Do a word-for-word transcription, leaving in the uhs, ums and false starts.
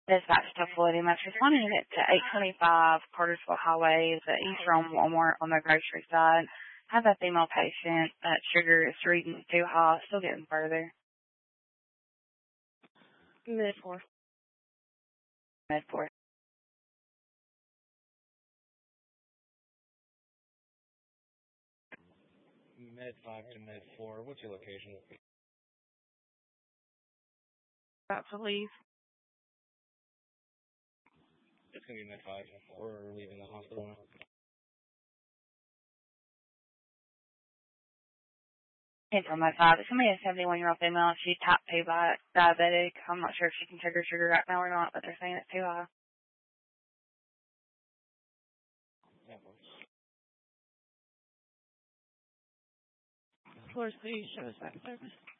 Dispatch to Floyd M. F. Responding to eight twenty-five Cartersville Highway, the East Rome Walmart on the grocery side. Have a female patient. Uh, sugar is reading too high, still getting further. Mid four. Mid four. Mid five to mid four. What's your location? About to leave. It's gonna be mid five or leaving the hospital now. Came from my five. It's gonna be a seventy-one-year-old female. She's type two diabetic. I'm not sure if she can take her sugar right now or not, but they're saying it's too high. Yeah, Floor, please show us that service.